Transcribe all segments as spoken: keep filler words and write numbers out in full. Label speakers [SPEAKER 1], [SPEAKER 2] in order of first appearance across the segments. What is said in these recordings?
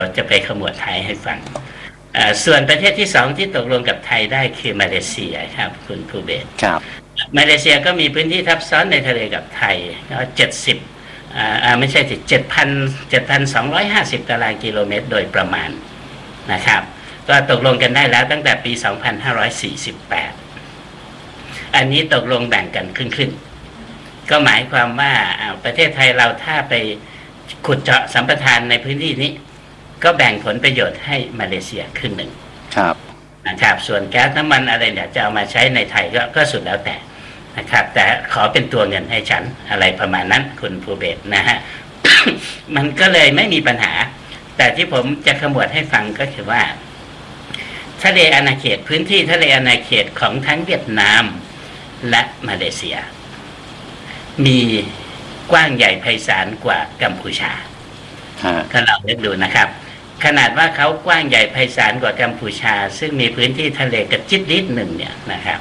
[SPEAKER 1] จะไปขมวดไทยให้ฟังส่วนประเทศที่สองที่ตกลงกับไทยได้คือมาเลเซียครับคุณภูเบศ
[SPEAKER 2] ครับ
[SPEAKER 1] มาเลเซียก็มีพื้นที่ทับซ้อนในทะเลกับไทยเจ็ดสิบอ่าไม่ใช่สิเจ็ดพันเจ็ดพันสองร้อยห้าสิบตารางกิโลเมตรโดยประมาณนะครับก็ตกลงกันได้แล้วตั้งแต่ปีสองพันห้าร้อยสี่สิบแปดอันนี้ตกลงแบ่งกันครึ่งๆก็หมายความว่าประเทศไทยเราถ้าไปขุดเจาะสัมปทานในพื้นที่นี้ก็แบ่งผลประโยชน์ให้มาเลเซียครึ่งหนึ่ง
[SPEAKER 2] ครับ
[SPEAKER 1] นะครับส่วนแก๊สน้ำมันอะไรเนี่ยจะเอามาใช้ในไทยก็ก็สุดแล้วแต่นะครับแต่ขอเป็นตัวเงินให้ฉันอะไรประมาณนั้นคุณภูเบศนะฮะ มันก็เลยไม่มีปัญหาแต่ที่ผมจะขมวดให้ฟังก็คือว่าทะเลอาณาเขตพื้นที่ทะเลอาณาเขตของทั้งเวียดนามและมาเลเซียมีกว้างใหญ่ไพศาลกว่ากัมพูชาก็เราเลือกดูนะครับขนาดว่าเขากว้างใหญ่ไพศาลกว่ากัมพูชาซึ่งมีพื้นที่ทะเลกระจิตริดหนึ่งเนี่ยนะครับ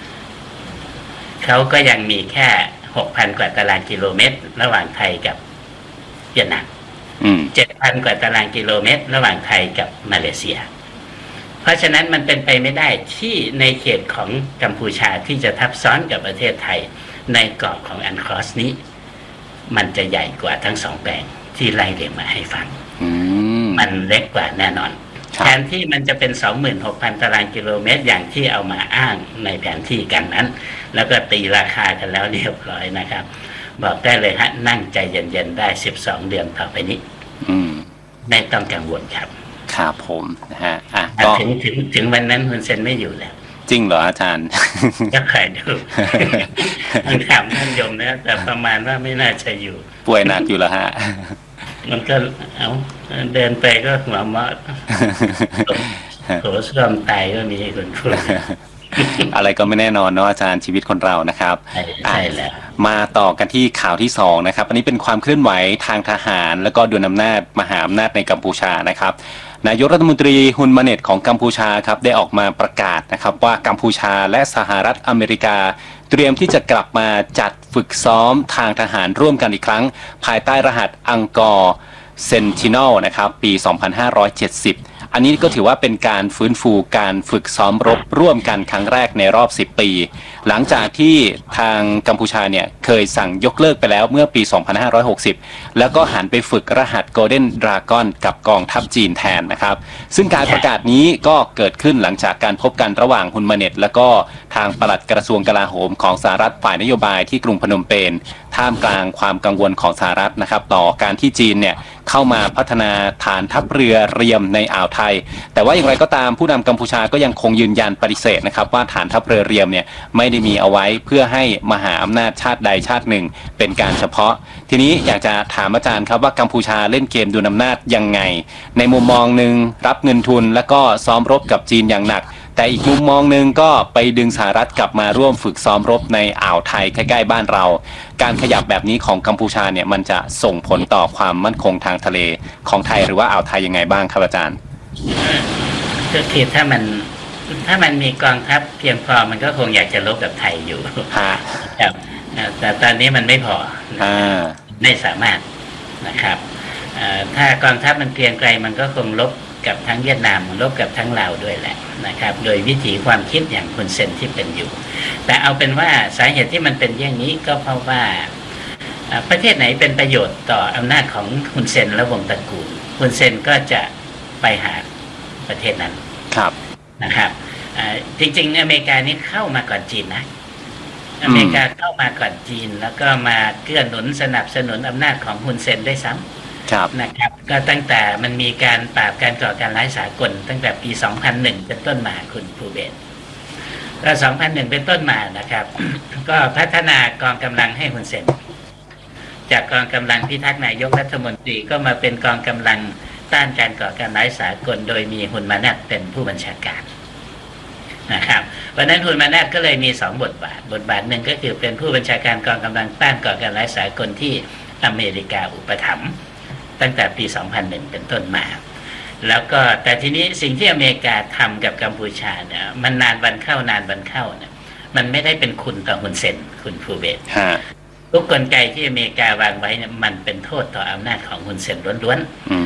[SPEAKER 1] เขาก็ยังมีแค่ หกพัน กว่าตารางกิโลเมตรระหว่างไทยกับเวียดนาม เจ็ดพัน กว่าตารางกิโลเมตรระหว่างไทยกับมาเลเซียเพราะฉะนั้นมันเป็นไปไม่ได้ที่ในเขตของกัมพูชาที่จะทับซ้อนกับประเทศไทยในเกาะของอันครอสนี้มันจะใหญ่กว่าทั้งสองแปลงที่ไล่เรียงมาให้ฟังมันเล็กกว่าแน่นอนแทนที่มันจะเป็น สองหมื่นหกพัน ตารางกิโลเมตรอย่างที่เอามาอ้างในแผนที่กันนั้นแล้วก็ตีราคากันแล้วเรียบร้อยนะครับบอกได้เลยฮะนั่งใจเย็นๆได้สิบสองเดือนต่อไปนี้ไม่ต้องกังวลครับ
[SPEAKER 2] ครับผมนะฮะอ่ะ
[SPEAKER 1] ก็ถึงถึงถึงวันนั้นคุณเซนไม่อยู่แล้ว
[SPEAKER 2] จริงเหรออาจารย์
[SPEAKER 1] ก็เคยดูมันถามท่านยมนะแต่ประมาณว่าไม่น่าจะอยู่
[SPEAKER 2] ป่วยหนักอยู่แล้วฮะ
[SPEAKER 1] มันก็เอาเดินไปก็หัวมอดโถส้วมตายก็มีคนพูด
[SPEAKER 2] อะไรก็ไม่แน่นอนเนาะอาจารย์ชีวิตคนเรานะครับ
[SPEAKER 1] ใช่แล้ว
[SPEAKER 2] มาต่อกันที่ข่าวที่สองนะครับอันนี้เป็นความเคลื่อนไหวทางทหารแล้วก็ดุลอำนาจมหาอำนาจในกัมพูชานะครับนายกรัฐมนตรีฮุนมาเน็ตของกัมพูชาครับได้ออกมาประกาศนะครับว่ากัมพูชาและสหรัฐอเมริกาเตรียมที่จะกลับมาจัดฝึกซ้อมทางทหารร่วมกันอีกครั้งภายใต้รหัสอังกอร์เซนติเนลนะครับปีสองพันห้าร้อยเจ็ดสิบอันนี้ก็ถือว่าเป็นการฟื้นฟูการฝึกซ้อมรบร่วมกันครั้งแรกในรอบสิบปีหลังจากที่ทางกัมพูชาเนี่ยเคยสั่งยกเลิกไปแล้วเมื่อปีสองพันห้าร้อยหกสิบแล้วก็หันไปฝึกรหัส Golden Dragon กับกองทัพจีนแทนนะครับซึ่งการประกาศนี้ก็เกิดขึ้นหลังจากการพบกันระหว่างฮุนมาเน็ตและก็ทางปลัดกระทรวงกลาโหมของสหรัฐฝ่ายนโยบายที่กรุงพนมเปญท่ามกลางความกังวลของสหรัฐนะครับต่อการที่จีนเนี่ยเข้ามาพัฒนาฐานทัพเรือเรียมในอ่าวไทยแต่ว่าอย่างไรก็ตามผู้นำกัมพูชาก็ยังคงยืนยันปฏิเสธนะครับว่าฐานทัพเรือเรียมเนี่ยไม่ได้มีเอาไว้เพื่อให้มหาอำนาจชาติใดชาติหนึ่งเป็นการเฉพาะทีนี้อยากจะถามอาจารย์ครับว่ากัมพูชาเล่นเกมดุลอำนาจยังไงในมุมมองหนึ่งรับเงินทุนแล้วก็ซ้อมรบกับจีนอย่างหนักแต่อีกมุมมองหนึ่งก็ไปดึงสหรัฐกลับมาร่วมฝึกซ้อมรบในอ่าวไทยใกล้ๆบ้านเราการขยับแบบนี้ของกัมพูชาเนี่ยมันจะส่งผลต่อความมั่นคงทางทะเลของไทยหรือว่าอ่าวไทยยังไงบ้างครับอาจารย์
[SPEAKER 1] ก็คือถ้ามันถ้ามันมีกองทัพเพียงพอมันก็คงอยากจะรบกับไทยอยู่ครับแต่ตอนนี้มันไม่พอไม่สามารถนะครับถ้ากองทัพมันเกรียงไกรมันก็คงรบกับทั้งเวียดนามรบกับทั้งลาวด้วยแหละนะครับโดยวิถีความคิดอย่างคุณเซนที่เป็นอยู่แต่เอาเป็นว่าสาเหตุที่มันเป็นอย่างนี้ก็เพราะว่าประเทศไหนเป็นประโยชน์ต่ออำนาจของคุณเซนและวงตระกูลคุณเซนก็จะไปหาประเทศนั้น
[SPEAKER 2] ครับ
[SPEAKER 1] นะครับจริงๆอเมริกานี่เข้ามาก่อนจีนนะอเมริกาเข้ามาก่อนจีนแล้วก็มาเกื้อหนุนสนับสนุนอำนาจของคุณเซนได้ซ้ำนะครับก็ตั้งแต่มันมีการปราบการก่อการร้ายสากลตั้งแต่ปีสองพันหนึ่งเป็นต้นมาคุณภูเบศก็สองพันหนึ่งเป็นต้นมานะครับ ก็พัฒนากองกำลังให้คุณเซนจากกองกำลังพิทักษ์นายกรัฐมนตรีก็มาเป็นกองกำลังต้านการก่อการร้ายสากลโดยมีฮุนมานัตเป็นผู้บัญชาการนะครับวันนั้นฮุนมานัตก็เลยมีสองบทบาทบทบาทหนึ่งก็คือเป็นผู้บัญชาการกองกำลังต้านก่อการร้ายสากลที่อเมริกาอุปถัมภ์ตั้งแต่ปีสองพันหนึ่งเป็นต้นมาแล้วก็แต่ทีนี้สิ่งที่อเมริกาทำกับกัมพูชาเนี่ยมันนานวันเข้านานวันเข้าเนี่ยมันไม่ได้เป็นคุณต่อฮุนเซนคุณภูเบศทุกกลไกที่อเมริกาวางไว้เนี่ยมันเป็นโทษต่ออำนาจของฮุนเซนล้วน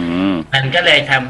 [SPEAKER 1] มันก็เลยทำ